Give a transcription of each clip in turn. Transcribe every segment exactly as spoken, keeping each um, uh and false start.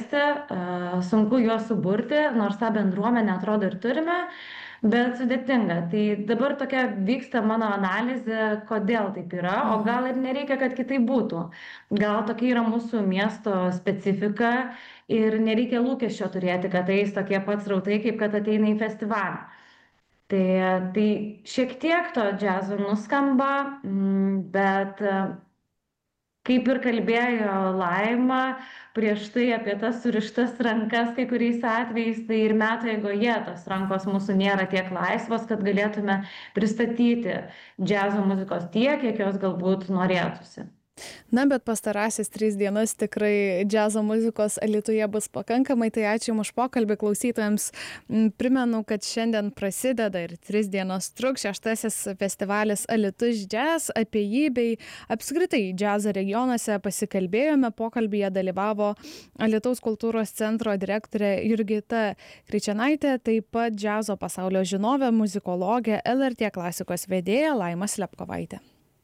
susikviesti, sunku juos suburti, nors tą bendruomenę atrodo ir turime, bet sudėtinga. Tai dabar tokia vyksta mano analizė, kodėl taip yra, o gal ir nereikia, kad kitaip būtų. Gal tokia yra mūsų miesto specifika ir nereikia lūkesčio turėti, kad eis tokie pat srautai, kaip kad ateina į festivalį. Tai, tai šiek tiek to džiazo nuskamba, bet kaip ir kalbėjo Laima prieš tai apie tas surištas rankas kai kuriais atvejais, tai ir metų eigoje tos rankos mūsų nėra tiek laisvos, kad galėtume pristatyti džiazo muzikos tiek, kiek jos galbūt norėtųsi. Na, bet pastarasis tris dienas tikrai džiazo muzikos Alytuje bus pakankamai, tai ačiū Jums už pokalbį klausytojams. Primenu, kad šiandien prasideda ir tris dienas truks šeštasis festivalis Alytus Jazz. Apie jį bei apskritai džiazo regionuose pasikalbėjome. Pokalbyje dalyvavo Alytaus kultūros centro direktorė Jurgita Kričenaitė, taip pat džiazo pasaulio žinovė, muzikologė, L R T klasikos vedėja Laima Slepkovaitė.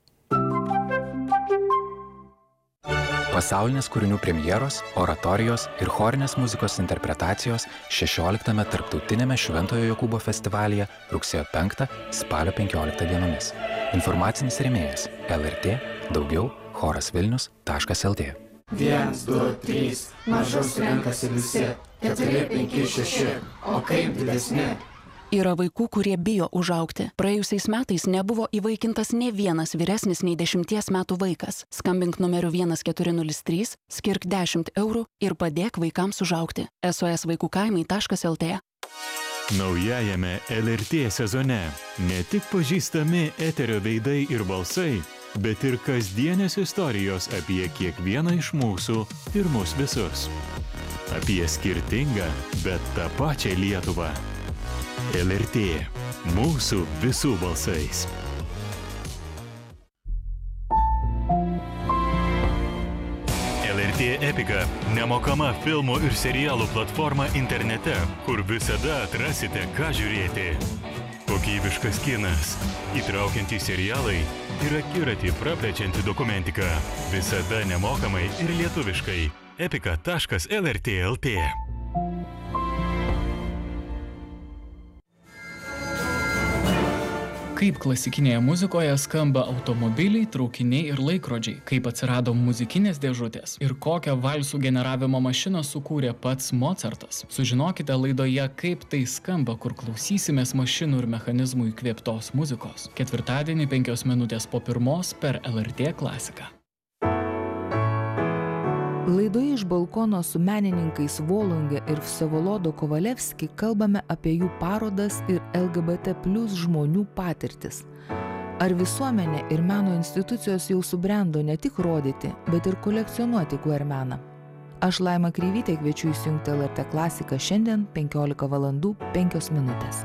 Pasaulinės kūrinių premjeros, oratorijos ir chorinės muzikos interpretacijos šešioliktame tarptautinėme Šventojo Jokūbo festivalyje rugsėjo penktą spalio penkioliktą dienomis. Informacinis rėmėjas L R T, daugiau choras vilnius taškas L T. Vienas, du, trys, mažos renkasi visi, keturi, penki, šeši, o kaip didesni. Yra vaikų, kurie bijo užaugti. Praėjusiais metais nebuvo įvaikintas ne vienas vyresnis nei dešimties metų vaikas. Skambink numeriu vienas keturi nulis trys, skirk dešimt eurų ir padėk vaikams užaugti. S O S vaikų kaimai taškas L T. Naujajame L R T sezone ne tik pažįstami eterio veidai ir balsai, bet ir kasdienės istorijos apie kiekvieną iš mūsų ir mus visus. Apie skirtingą, bet tą pačią Lietuvą. L R T. Mūsų visų balsais. L R T Epika – nemokama filmų ir serialų platforma internete, kur visada atrasite, ką žiūrėti. Kokybiškas kinas, įtraukiantys serialai ir akiratį praplečianti dokumentika. Visada nemokamai ir lietuviškai. epika taškas L R T taškas L T. Kaip klasikinėje muzikoje skamba automobiliai, traukiniai ir laikrodžiai, kaip atsirado muzikinės dėžutės ir kokią valsų generavimo mašiną sukūrė pats Mozartas. Sužinokite laidoje, kaip tai skamba, kur klausysimės mašinų ir mechanizmų įkvėptos muzikos. Ketvirtadienį penkios minutės po pirmos per L R T klasiką. Laidoje iš balkono su menininkais Volunge ir Vsevolodo Kovalevski kalbame apie jų parodas ir L G B T plus žmonių patirtis. Ar visuomenė ir meno institucijos jau subrendo ne tik rodyti, bet ir kolekcionuoti queer meną? Aš Laima Kreivytė kviečiu įsijungti L R T klasiką šiandien penkiolika valandų penkios minutės.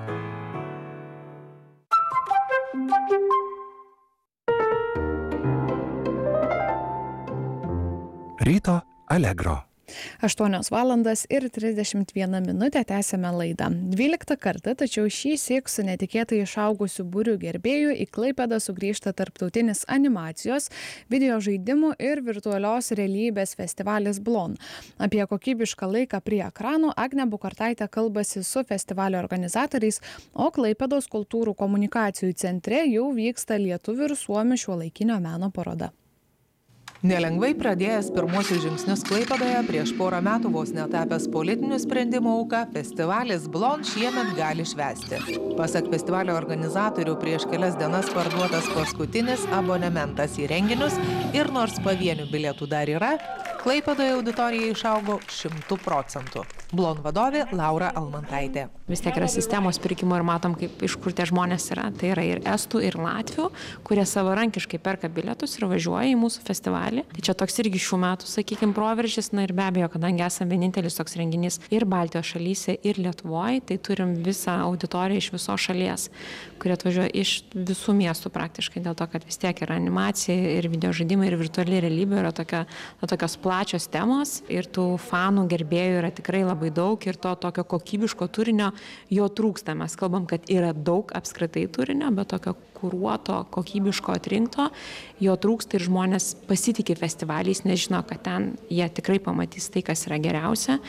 Ryto Allegro. aštuonios valandos ir trisdešimt viena minutė tęsiame laidą. dvyliktą kartą, tačiau šį syk su netikėtai išaugusiu būriu gerbėjų į Klaipėdą sugrįžta tarptautinis animacijos, video žaidimų ir virtualios realybės festivalis Blon. Apie kokybišką laiką prie ekranų Agnė Bukartaitė kalbasi su festivalio organizatoriais, o Klaipėdos kultūrų komunikacijų centre jau vyksta lietuvių ir suomių šiuolaikinio meno paroda. Nelengvai pradėjęs pirmuosius žingsnius Klaipėdoje, prieš porą metų vos netapęs politinių sprendimų auka, festivalis Blon šiemet gali švęsti. Pasak festivalio organizatorių, prieš kelias dienas parduotas paskutinis abonementas į renginius ir nors pavienių bilietų dar yra, Klaipėdoje auditorija išaugo šimtu procentų. Blon vadovė Laura Almantaitė. Vis tiek yra sistemos pirkimo ir matom, kaip iš kur tie žmonės yra. Tai yra ir estų, ir latvių, kurie savarankiškai perka bilietus ir važiuoja į mūsų festivalį. Tai čia toks irgi šių metų, sakykime, proveržis. Na ir be abejo, kadangi esame vienintelis toks renginys ir Baltijos šalyse, ir Lietuvoje, tai turim visą auditoriją iš visos šalies, kurie atvažiuoja iš visų miestų praktiškai, dėl to, kad vis tiek yra animacija ir video žaidimai ir virtuali realybė yra tokia, na, tokios plačios temos ir tų fanų gerbėjų yra tikrai labai daug ir to tokio kokybiško turinio jo trūksta. Mes kalbam, kad yra daug apskritai turinio, bet tokio kuruoto, kokybiško atrinkto, jo trūksta ir žmonės pasitikė festivaliais, nežino, kad ten jie tikrai pamatys tai, kas yra geriausia.